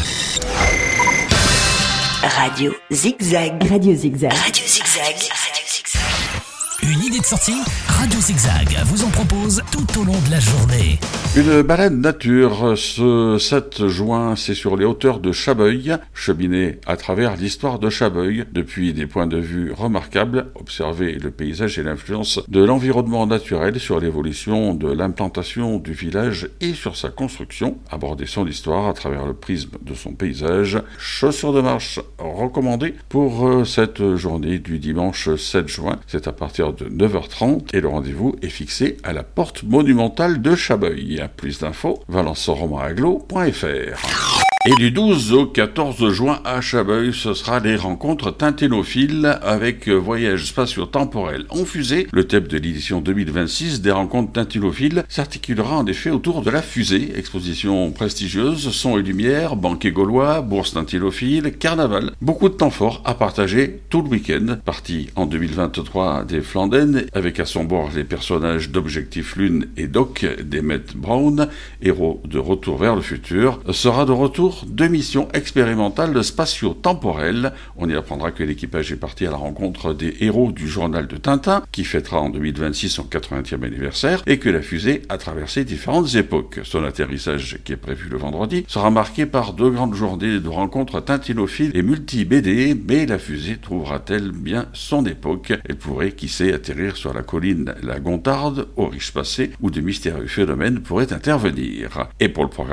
Radio Zigzag. Radio Zigzag. Radio Zigzag. Radio Zigzag. Une idée de sortie? Radio Zigzag vous en propose tout au long de la journée. Une balade nature, ce sept juin, c'est sur les hauteurs de Chabeuil, cheminer à travers l'histoire de Chabeuil, depuis des points de vue remarquables, observer le paysage et l'influence de l'environnement naturel sur l'évolution de l'implantation du village et sur sa construction, aborder son histoire à travers le prisme de son paysage, chaussures de marche recommandées pour cette journée du dimanche sept juin, c'est à partir de neuf heures trente et le rendez-vous est fixé à la porte monumentale de Chabeuil. Plus d'infos, valençonromanaglo point f r. Et du douze au quatorze juin à Chabeuil, ce sera les rencontres tinténophiles avec voyages spatio-temporels en fusée. Le thème de l'édition deux mille vingt-six des rencontres tinténophiles s'articulera en effet autour de la fusée. Exposition prestigieuse, son et lumière, banquet gaulois, bourse tinténophile, carnaval. Beaucoup de temps fort à partager tout le week-end. Parti en deux mille vingt-trois des Flandènes, avec à son bord les personnages d'Objectif Lune et Doc d'Emmett Brown, héros de Retour vers le futur, sera de retour de missions expérimentales spatio-temporelles. On y apprendra que l'équipage est parti à la rencontre des héros du journal de Tintin, qui fêtera en deux mille vingt-six son quatre-vingtième anniversaire, et que la fusée a traversé différentes époques. Son atterrissage, qui est prévu le vendredi, sera marqué par deux grandes journées de rencontres tintinophiles et multi-B D, mais la fusée trouvera-t-elle bien son époque? Elle pourrait, qui sait, atterrir sur la colline La Gontarde, au riche passé, où de mystérieux phénomènes pourraient intervenir. Et pour le programme,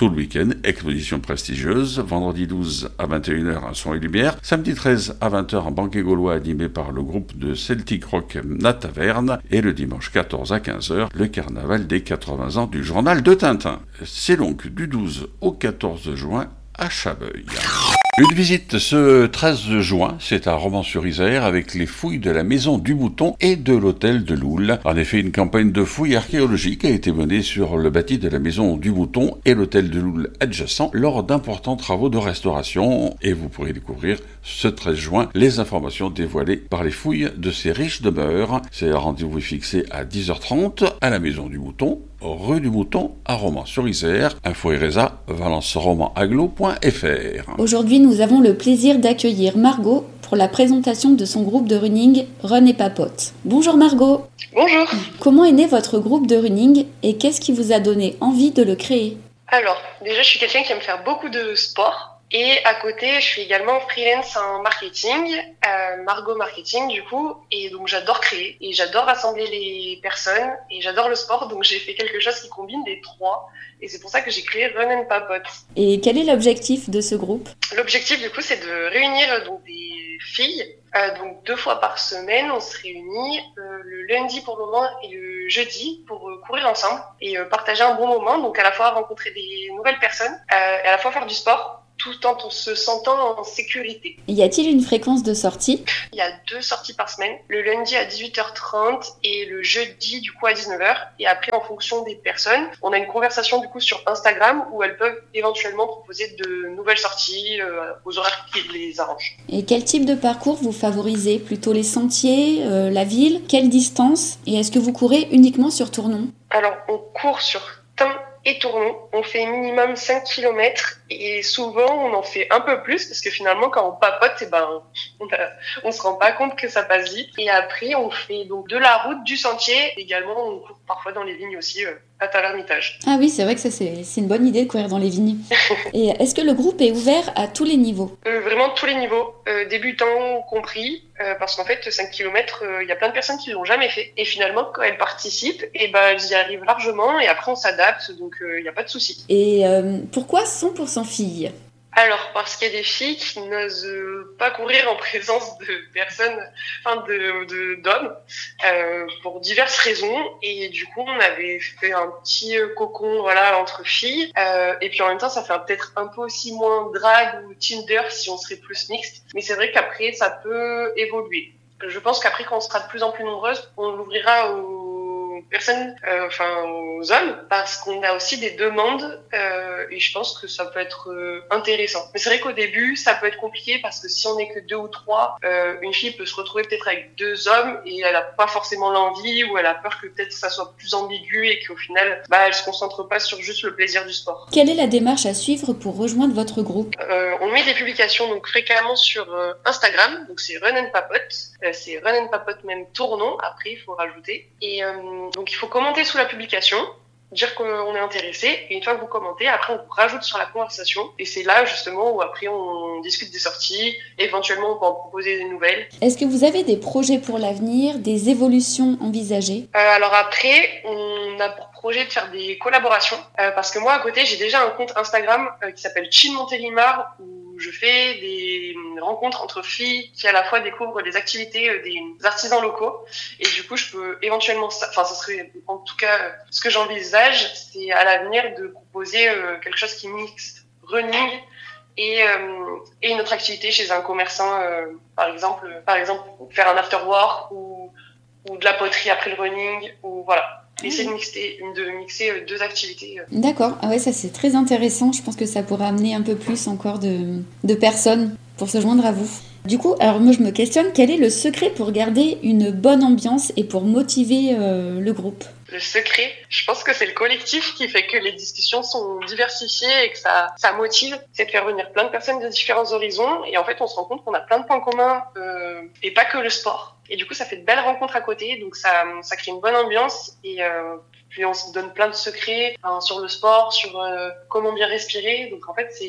tout le week-end, exposition prestigieuse. Vendredi douze à vingt et une heures, un son et lumière. Samedi treize à vingt heures, un banquet gaulois animé par le groupe de Celtic Rock La Taverne. Et le dimanche quatorze à quinze heures, le carnaval des quatre-vingts ans du journal de Tintin. C'est donc du douze au quatorze juin à Chabeuil. Une visite ce treize juin, c'est à Romans-sur-Isère avec les fouilles de la Maison du Mouton et de l'Hôtel de Loul. En effet, une campagne de fouilles archéologiques a été menée sur le bâti de la Maison du Mouton et l'Hôtel de Loul adjacent lors d'importants travaux de restauration. Et vous pourrez découvrir ce treize juin les informations dévoilées par les fouilles de ces riches demeures. C'est un rendez-vous fixé à dix heures trente à la Maison du Mouton, rue du Mouton à Romans-sur-Isère. Info et résa, valence roman aglo point f r. Aujourd'hui, nous avons le plaisir d'accueillir Margot pour la présentation de son groupe de running Run et Papote. Bonjour Margot. Bonjour. Comment est né votre groupe de running et qu'est-ce qui vous a donné envie de le créer? Alors, déjà, je suis quelqu'un qui aime faire beaucoup de sport. Et à côté, je suis également freelance en marketing, euh, Margot Marketing du coup, et donc j'adore créer, et j'adore rassembler les personnes, et j'adore le sport, donc j'ai fait quelque chose qui combine les trois, et c'est pour ça que j'ai créé Run and Papote. Et quel est l'objectif de ce groupe? L'objectif du coup, c'est de réunir donc des filles, euh, donc deux fois par semaine, on se réunit euh, le lundi pour le moment et le jeudi pour euh, courir ensemble, et euh, partager un bon moment, donc à la fois rencontrer des nouvelles personnes, euh, et à la fois faire du sport, tout en se sentant en sécurité. Y a-t-il une fréquence de sortie? Il y a deux sorties par semaine, le lundi à dix-huit heures trente et le jeudi du coup à dix-neuf heures. Et après, en fonction des personnes, on a une conversation du coup sur Instagram où elles peuvent éventuellement proposer de nouvelles sorties euh, aux horaires qui les arrangent. Et quel type de parcours vous favorisez? Plutôt les sentiers, euh, la ville? Quelle distance? Et est-ce que vous courez uniquement sur Tournon? Alors, on court sur Tain et Tournon. On fait minimum cinq kilomètres et souvent on en fait un peu plus parce que finalement quand on papote, eh ben, on, a, on se rend pas compte que ça passe vite. Et après on fait donc de la route, du sentier. Également on court parfois dans les vignes aussi euh, à Tavernitages. Ah oui, c'est vrai que ça c'est, c'est une bonne idée de courir dans les vignes. Et est-ce que le groupe est ouvert à tous les niveaux? euh, Vraiment tous les niveaux, euh, débutants compris, euh, parce qu'en fait cinq kilomètres, il euh, y a plein de personnes qui l'ont jamais fait. Et finalement quand elles participent, eh ben, elles y arrivent largement et après on s'adapte, donc il euh, n'y a pas de souci. Et euh, pourquoi cent pour cent filles? Alors, parce qu'il y a des filles qui n'osent pas courir en présence de personnes, enfin de, de, d'hommes, euh, pour diverses raisons. Et du coup, on avait fait un petit cocon, voilà, entre filles. Euh, et puis en même temps, ça fait peut-être un peu aussi moins drague ou Tinder si on serait plus mixte. Mais c'est vrai qu'après, ça peut évoluer. Je pense qu'après, quand on sera de plus en plus nombreuses, on l'ouvrira aux personnes, euh, enfin aux hommes, parce qu'on a aussi des demandes euh, et je pense que ça peut être euh, intéressant. Mais c'est vrai qu'au début, ça peut être compliqué parce que si on n'est que deux ou trois, euh, une fille peut se retrouver peut-être avec deux hommes et elle a pas forcément l'envie ou elle a peur que peut-être ça soit plus ambigu et qu'au final, bah, elle se concentre pas sur juste le plaisir du sport. Quelle est la démarche à suivre pour rejoindre votre groupe? euh, On met des publications donc fréquemment sur euh, Instagram, donc c'est Run and Papote, euh, c'est Run and Papote même Tournon, après il faut rajouter. Et euh, donc il faut commenter sous la publication, dire qu'on est intéressé, et une fois que vous commentez, après on vous rajoute sur la conversation, et c'est là justement où après on discute des sorties, éventuellement on peut en proposer des nouvelles. Est-ce que vous avez des projets pour l'avenir, des évolutions envisagées? euh, Alors après, on a pour projet de faire des collaborations, euh, parce que moi à côté j'ai déjà un compte Instagram euh, qui s'appelle Chin Montélimar, où je fais des rencontres entre filles qui à la fois découvrent des activités euh, des artisans locaux, et du coup je peux éventuellement, enfin ça serait en tout cas euh, ce que j'envisage, c'est à l'avenir de proposer euh, quelque chose qui mixe running et, euh, et une autre activité chez un commerçant, euh, par exemple, par exemple faire un after work ou, ou de la poterie après le running, ou voilà. Essayer de mixer, de mixer deux activités. D'accord, ah ouais, ça c'est très intéressant. Je pense que ça pourrait amener un peu plus encore de, de personnes pour se joindre à vous. Du coup, alors moi je me questionne, quel est le secret pour garder une bonne ambiance et pour motiver euh, le groupe? Le secret, je pense que c'est le collectif qui fait que les discussions sont diversifiées et que ça, ça motive. C'est de faire venir plein de personnes de différents horizons et en fait on se rend compte qu'on a plein de points communs euh, et pas que le sport. Et du coup ça fait de belles rencontres à côté, donc ça, ça crée une bonne ambiance et euh, puis on se donne plein de secrets hein, sur le sport, sur euh, comment bien respirer. Donc en fait c'est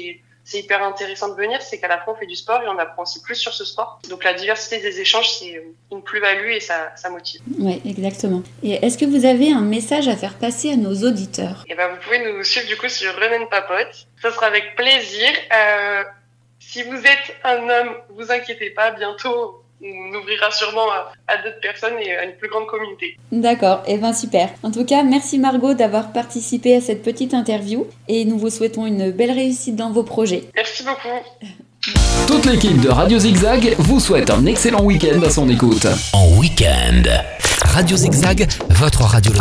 c'est hyper intéressant de venir, c'est qu'à la fois on fait du sport et on apprend aussi plus sur ce sport. Donc la diversité des échanges, c'est une plus-value et ça, ça motive. Oui, exactement. Et est-ce que vous avez un message à faire passer à nos auditeurs? Et ben, vous pouvez nous suivre du coup sur Run and Papote. Ça sera avec plaisir. Euh, si vous êtes un homme, vous inquiétez pas, bientôt on ouvrira sûrement à, à d'autres personnes et à une plus grande communauté. D'accord, et eh ben super. En tout cas, merci Margot d'avoir participé à cette petite interview et nous vous souhaitons une belle réussite dans vos projets. Merci beaucoup. Toute l'équipe de Radio Zigzag vous souhaite un excellent week-end à son écoute. En week-end, Radio Zigzag, votre radio locale.